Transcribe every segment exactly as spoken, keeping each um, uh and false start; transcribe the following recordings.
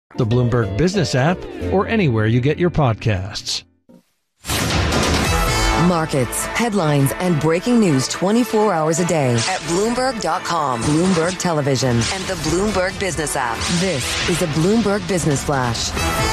the Bloomberg Business app, or anywhere you get your podcasts. Markets, headlines, and breaking news twenty-four hours a day at Bloomberg dot com, Bloomberg Television, and the Bloomberg Business app. This is the Bloomberg Business Flash.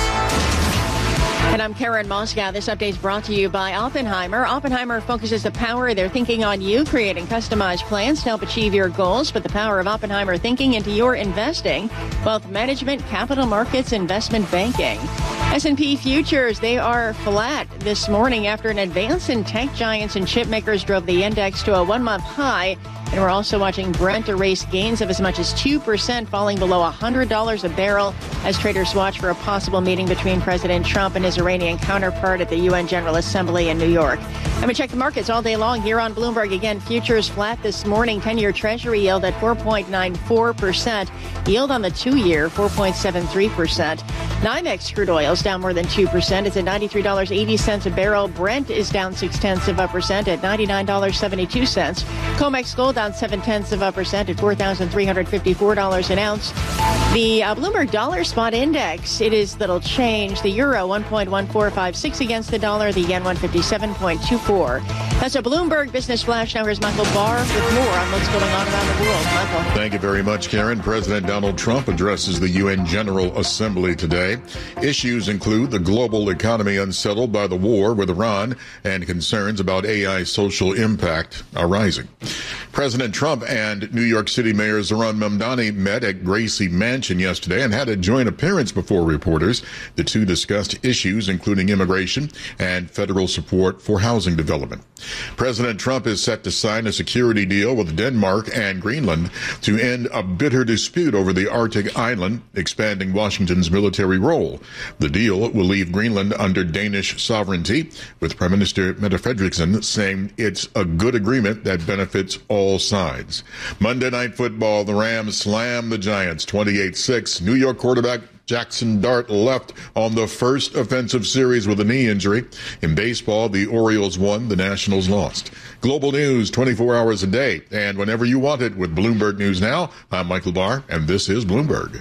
And I'm Karen Moscow. This update is brought to you by Oppenheimer. Oppenheimer focuses the power of their thinking on you, creating customized plans to help achieve your goals. Put the power of Oppenheimer thinking into your investing, wealth management, capital markets, investment banking. S and P futures, they are flat this morning after an advance in tech giants and chip makers drove the index to a one-month high. And we're also watching Brent erase gains of as much as two percent, falling below one hundred dollars a barrel as traders watch for a possible meeting between President Trump and his Iranian counterpart at the U N General Assembly in New York. And we check the markets all day long here on Bloomberg. Again, futures flat this morning. ten-year Treasury yield at four point nine four percent. Yield on the two-year, four point seven three percent. NYMEX crude oil is down more than two percent. It's at ninety-three dollars and eighty cents a barrel. Brent is down six-tenths of a percent at ninety-nine dollars and seventy-two cents. COMEX gold down seven-tenths of a percent at four thousand three hundred fifty-four dollars an ounce. The uh, Bloomberg Dollar Spot Index, it is little change. The euro, one point one four five six against the dollar. The yen, one fifty-seven point two four. That's a Bloomberg Business Flash. Now here's Michael Barr with more on what's going on around the world. Michael. Thank you very much, Karen. President Donald Trump addresses the U N General Assembly today. Issues include the global economy unsettled by the war with Iran and concerns about A I social impact are rising. President Trump and New York City Mayor Zohran Mamdani met at Gracie Mansion yesterday and had a joint appearance before reporters. The two discussed issues including immigration and federal support for housing development. President Trump is set to sign a security deal with Denmark and Greenland to end a bitter dispute over the Arctic island, expanding Washington's military role. The deal will leave Greenland under Danish sovereignty, with Prime Minister Mette Frederiksen saying it's a good agreement that benefits all sides. Monday Night Football, the Rams slam the Giants twenty-eight six. New York quarterback Jackson Dart left on the first offensive series with a knee injury. In baseball, the Orioles won, the Nationals lost. Global news twenty-four hours a day and whenever you want it with Bloomberg News Now. I'm Michael Barr, and this is Bloomberg.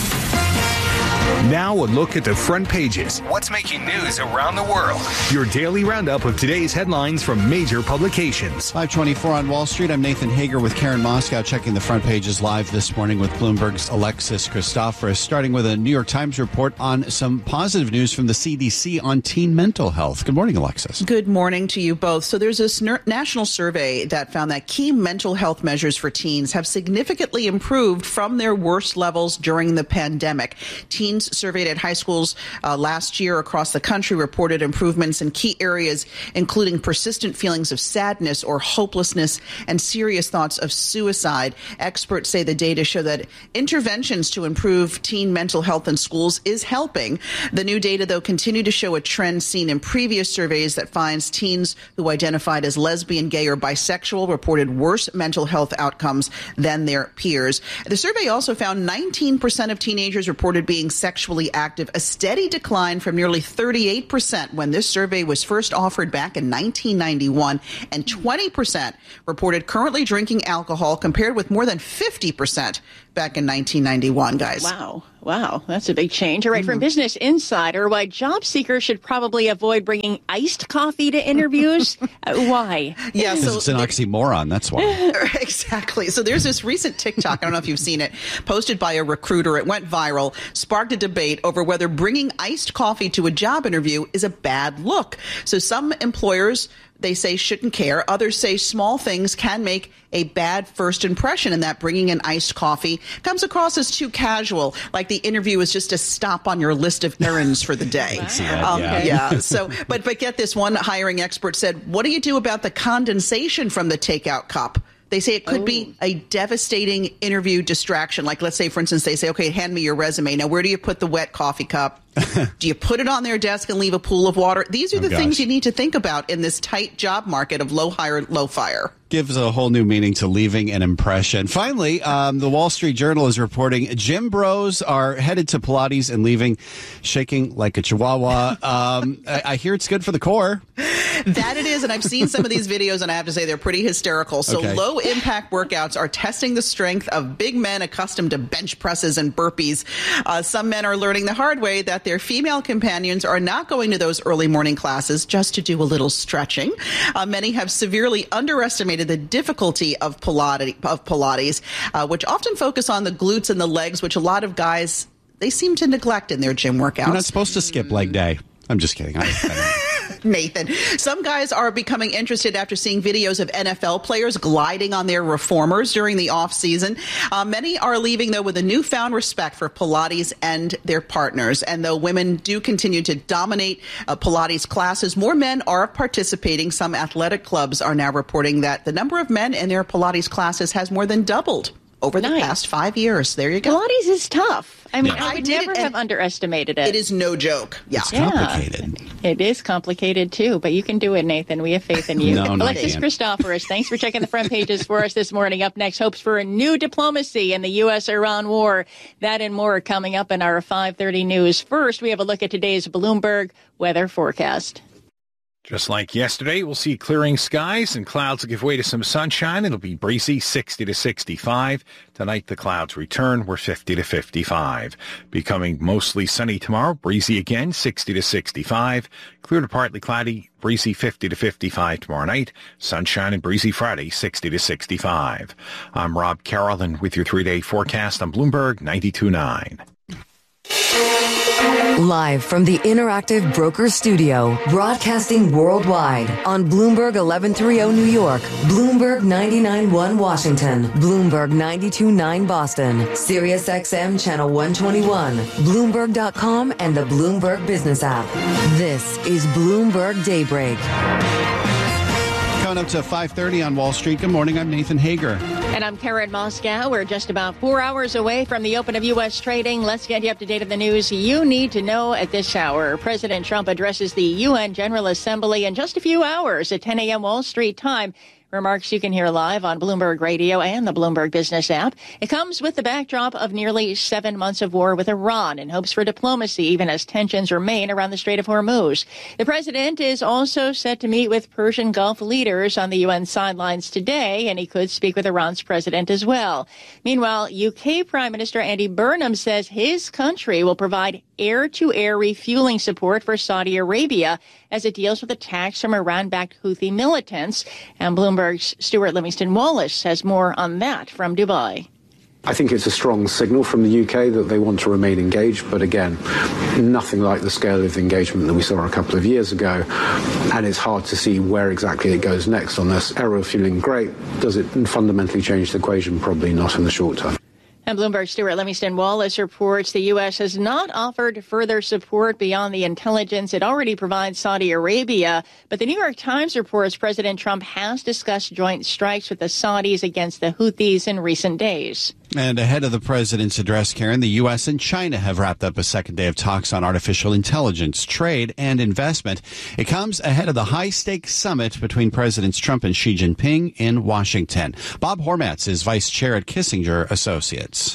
Now a look at the front pages. What's making news around the world? Your daily roundup of today's headlines from major publications. five twenty-four on Wall Street. I'm Nathan Hager with Karen Moscow, checking the front pages live this morning with Bloomberg's Alexis Christoforous. Starting with a New York Times report on some positive news from the C D C on teen mental health. Good morning, Alexis. Good morning to you both. So there's this ner- national survey that found that key mental health measures for teens have significantly improved from their worst levels during the pandemic. Teens surveyed at high schools uh, last year across the country reported improvements in key areas, including persistent feelings of sadness or hopelessness and serious thoughts of suicide. Experts say the data show that interventions to improve teen mental health in schools is helping. The new data, though, continue to show a trend seen in previous surveys that finds teens who identified as lesbian, gay, or bisexual reported worse mental health outcomes than their peers. The survey also found nineteen percent of teenagers reported being sexually active, a steady decline from nearly thirty-eight percent when this survey was first offered back in nineteen ninety-one, and twenty percent reported currently drinking alcohol, compared with more than fifty percent back in nineteen ninety-one, guys. Wow. Wow, that's a big change. All right, mm-hmm. From Business Insider, why job seekers should probably avoid bringing iced coffee to interviews. uh, why? Yeah, so it's an oxymoron. That's why. Exactly. So there's this recent TikTok, I don't know if you've seen it, posted by a recruiter. It went viral, sparked a debate over whether bringing iced coffee to a job interview is a bad look. So some employers, they say, shouldn't care. Others say small things can make a bad first impression, and that bringing an iced coffee comes across as too casual, like the interview is just a stop on your list of errands for the day. Wow. Um, yeah. yeah. So, but but get this, one hiring expert said, "What do you do about the condensation from the takeout cup?" They say it could oh. be a devastating interview distraction. Like, let's say, for instance, they say, okay, hand me your resume. Now, where do you put the wet coffee cup? Do you put it on their desk and leave a pool of water? These are oh, the gosh. things you need to think about in this tight job market of low hire, low fire. Gives a whole new meaning to leaving an impression. Finally, um, the Wall Street Journal is reporting gym bros are headed to Pilates and leaving shaking like a chihuahua. Um, I, I hear it's good for the core. That it is, and I've seen some of these videos, and I have to say they're pretty hysterical. So Okay. low-impact workouts are testing the strength of big men accustomed to bench presses and burpees. Uh, some men are learning the hard way that their female companions are not going to those early morning classes just to do a little stretching. Uh, many have severely underestimated the difficulty of Pilates, of Pilates uh, which often focus on the glutes and the legs, which a lot of guys, they seem to neglect in their gym workouts. You're not supposed to skip leg day. I'm just kidding. I, I Nathan. Some guys are becoming interested after seeing videos of N F L players gliding on their reformers during the offseason. Uh, many are leaving, though, with a newfound respect for Pilates and their partners. And though women do continue to dominate uh, Pilates classes, more men are participating. Some athletic clubs are now reporting that the number of men in their Pilates classes has more than doubled over the Nice. past five years. There you go. Pilates is tough. I mean, Yeah. I I would did it, never and have underestimated it. It is no joke. Yeah. It's Yeah. complicated. It is complicated, too, but you can do it, Nathan. We have faith in you. No, no, I Alexis can't. Christoforous, thanks for checking the front pages for us this morning. Up next, hopes for a new diplomacy in the U S Iran war. That and more coming up in our five thirty news. First, we have a look at today's Bloomberg weather forecast. Just like yesterday, we'll see clearing skies and clouds will give way to some sunshine. It'll be breezy, sixty to sixty-five. Tonight, the clouds return. We're fifty to fifty-five. Becoming mostly sunny tomorrow. Breezy again, sixty to sixty-five. Clear to partly cloudy, breezy, fifty to fifty-five tomorrow night. Sunshine and breezy Friday, sixty to sixty-five. I'm Rob Carroll, and with your three-day forecast on Bloomberg ninety-two point nine. Live from the Interactive Broker Studio, broadcasting worldwide on Bloomberg eleven thirty New York, Bloomberg ninety-nine point one Washington, Bloomberg ninety-two point nine Boston, Sirius X M Channel one twenty-one, Bloomberg dot com, and the Bloomberg Business app. This is Bloomberg Daybreak. Coming up to five thirty on Wall Street. Good morning. I'm Nathan Hager. And I'm Karen Moscow. We're just about four hours away from the open of U S trading. Let's get you up to date on the news you need to know at this hour. President Trump addresses the U N General Assembly in just a few hours at ten a.m. Wall Street time. Remarks you can hear live on Bloomberg Radio and the Bloomberg Business app. It comes with the backdrop of nearly seven months of war with Iran and hopes for diplomacy, even as tensions remain around the Strait of Hormuz. The president is also set to meet with Persian Gulf leaders on the U N sidelines today, and he could speak with Iran's president as well. Meanwhile, U K Prime Minister Andy Burnham says his country will provide air-to-air refueling support for Saudi Arabia as it deals with attacks from Iran-backed Houthi militants. And Bloomberg's Stuart Livingston-Wallace has more on that from Dubai. I think it's a strong signal from the U K that they want to remain engaged, but again, nothing like the scale of engagement that we saw a couple of years ago, and it's hard to see where exactly it goes next on this. Air refueling, great. Does it fundamentally change the equation? Probably not in the short term. And Bloomberg Stuart Livingston-Wallace reports the U S has not offered further support beyond the intelligence it already provides Saudi Arabia. But the New York Times reports President Trump has discussed joint strikes with the Saudis against the Houthis in recent days. And ahead of the president's address, Karen, the U S and China have wrapped up a second day of talks on artificial intelligence, trade, and investment. It comes ahead of the high-stakes summit between Presidents Trump and Xi Jinping in Washington. Bob Hormats is vice chair at Kissinger Associates.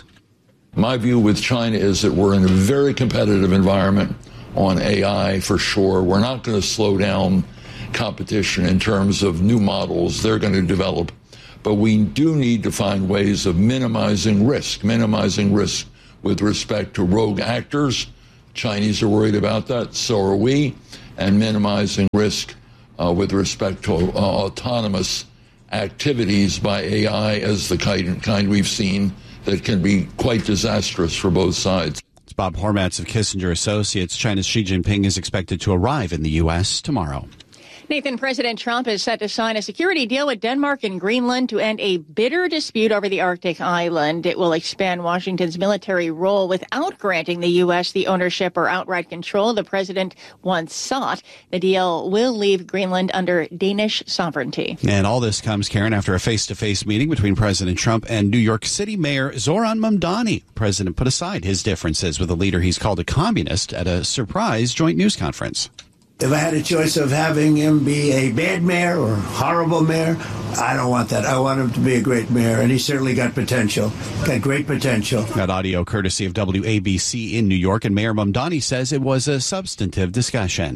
My view with China is that we're in a very competitive environment on A I for sure. We're not going to slow down competition in terms of new models they're going to develop. But we do need to find ways of minimizing risk, minimizing risk with respect to rogue actors. Chinese are worried about that, so are we, and minimizing risk uh, with respect to uh, autonomous activities by A I as the kind, kind we've seen that can be quite disastrous for both sides. It's Bob Hormats of Kissinger Associates. China's Xi Jinping is expected to arrive in the U S tomorrow. Nathan, President Trump is set to sign a security deal with Denmark and Greenland to end a bitter dispute over the Arctic island. It will expand Washington's military role without granting the U S the ownership or outright control the president once sought. The deal will leave Greenland under Danish sovereignty. And all this comes, Karen, after a face-to-face meeting between President Trump and New York City Mayor Zoran Mamdani. The president put aside his differences with a leader he's called a communist at a surprise joint news conference. If I had a choice of having him be a bad mayor or a horrible mayor, I don't want that. I want him to be a great mayor, and he's certainly got potential, got great potential. That audio courtesy of W A B C in New York, and Mayor Mamdani says it was a substantive discussion.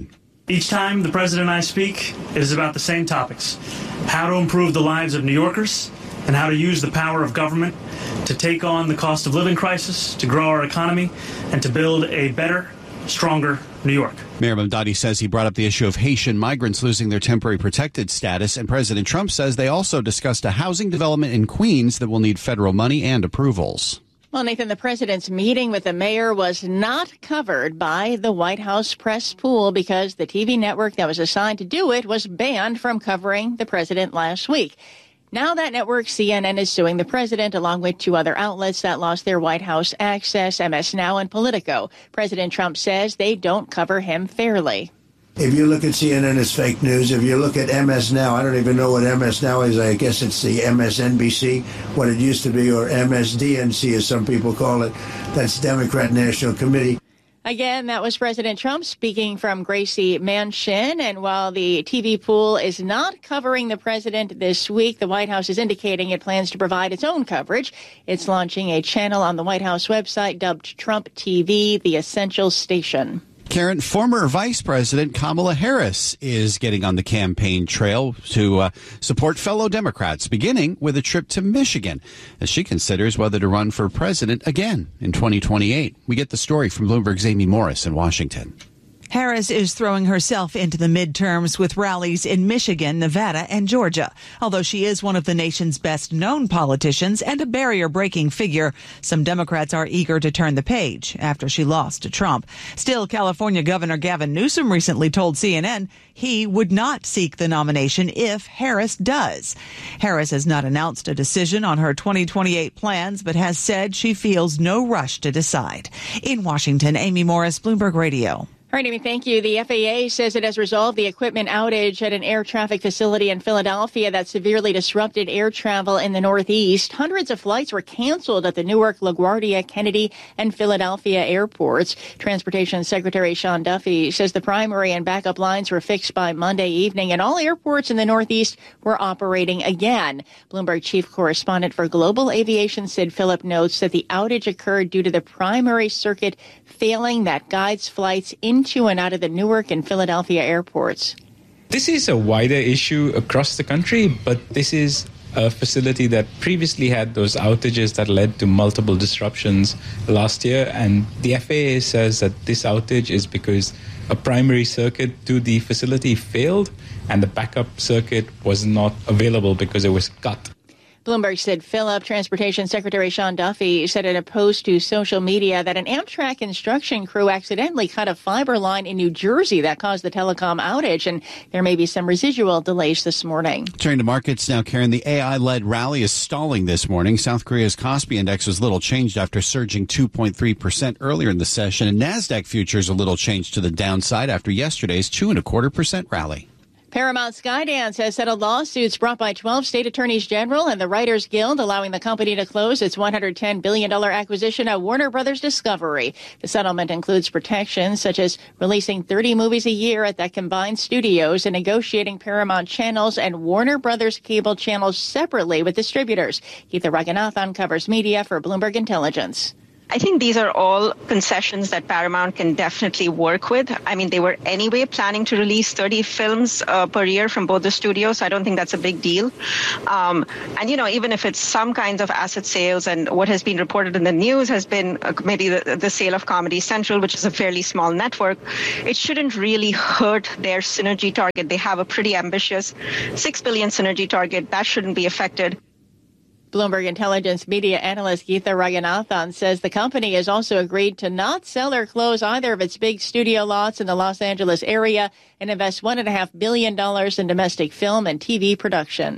Each time the president and I speak, it is about the same topics: how to improve the lives of New Yorkers and how to use the power of government to take on the cost of living crisis, to grow our economy, and to build a better, stronger New York. Mayor Mamdani says he brought up the issue of Haitian migrants losing their temporary protected status, and President Trump says they also discussed a housing development in Queens that will need federal money and approvals. Well, Nathan, the president's meeting with the mayor was not covered by the White House press pool because the T V network that was assigned to do it was banned from covering the president last week. Now that network, C N N, is suing the president along with two other outlets that lost their White House access, M S Now and Politico. President Trump says they don't cover him fairly. If you look at C N N, it's fake news. If you look at M S Now, I don't even know what M S Now is. I guess it's the M S N B C, what it used to be, or M S D N C, as some people call it. That's Democrat National Committee. Again, that was President Trump speaking from Gracie Mansion. And while the T V pool is not covering the president this week, the White House is indicating it plans to provide its own coverage. It's launching a channel on the White House website dubbed Trump T V, the Essential Station. Karen, former Vice President Kamala Harris is getting on the campaign trail to uh, support fellow Democrats, beginning with a trip to Michigan, as she considers whether to run for president again in twenty twenty-eight. We get the story from Bloomberg's Amy Morris in Washington. Harris is throwing herself into the midterms with rallies in Michigan, Nevada, and Georgia. Although she is one of the nation's best-known politicians and a barrier-breaking figure, some Democrats are eager to turn the page after she lost to Trump. Still, California Governor Gavin Newsom recently told C N N he would not seek the nomination if Harris does. Harris has not announced a decision on her twenty twenty-eight plans, but has said she feels no rush to decide. In Washington, Amy Morris, Bloomberg Radio. All right, Amy, thank you. The F A A says it has resolved the equipment outage at an air traffic facility in Philadelphia that severely disrupted air travel in the Northeast. Hundreds of flights were canceled at the Newark, LaGuardia, Kennedy, and Philadelphia airports. Transportation Secretary Sean Duffy says the primary and backup lines were fixed by Monday evening, and all airports in the Northeast were operating again. Bloomberg chief correspondent for Global Aviation Sid Phillip notes that the outage occurred due to the primary circuit failing that guides flights into and out of the Newark and Philadelphia airports. This is a wider issue across the country, but this is a facility that previously had those outages that led to multiple disruptions last year. And the F A A says that this outage is because a primary circuit to the facility failed and the backup circuit was not available because it was cut. Bloomberg said Phillip. Transportation Secretary Sean Duffy said in a post to social media that an Amtrak construction crew accidentally cut a fiber line in New Jersey that caused the telecom outage, and there may be some residual delays this morning. Turning to markets now, Karen, the A I-led rally is stalling this morning. South Korea's Kospi index was little changed after surging two point three percent earlier in the session, and NASDAQ futures a little changed to the downside after yesterday's two and a quarter percent rally. Paramount Skydance has settled lawsuits brought by twelve state attorneys general and the Writers Guild, allowing the company to close its one hundred ten billion dollars acquisition of Warner Brothers Discovery. The settlement includes protections such as releasing thirty movies a year at that combined studios and negotiating Paramount channels and Warner Brothers cable channels separately with distributors. Geetha Raghunathan covers media for Bloomberg Intelligence. I think these are all concessions that Paramount can definitely work with. I mean, they were anyway planning to release thirty films uh, per year from both the studios, so I don't think that's a big deal. Um, and, you know, even if it's some kinds of asset sales, and what has been reported in the news has been uh, maybe the, the sale of Comedy Central, which is a fairly small network, it shouldn't really hurt their synergy target. They have a pretty ambitious six billion dollars synergy target. That shouldn't be affected. Bloomberg Intelligence media analyst Geetha Raghunathan says the company has also agreed to not sell or close either of its big studio lots in the Los Angeles area and invest one point five billion dollars in domestic film and T V production.